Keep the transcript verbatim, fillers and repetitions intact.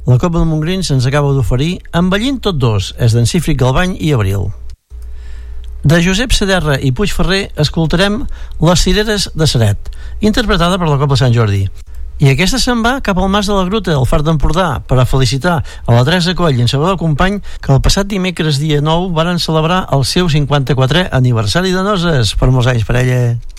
La Cobla de Montgrins se'ns acaba d'oferir Envellint tot dos, és d'en Cífric Galbany i Abril. De Josep Sederra i Puigferrer escoltarem Les cireres de Ceret, interpretada per la Cobla Sant Jordi. I aquesta se'n va cap al Mas de la Gruta, al Far d'Empordà, per a felicitar a la Teresa Coll i en Salvador Company, que el passat dimecres dia nou varen celebrar el seu cinquanta-quatrè aniversari de noces. Per molts anys, parella.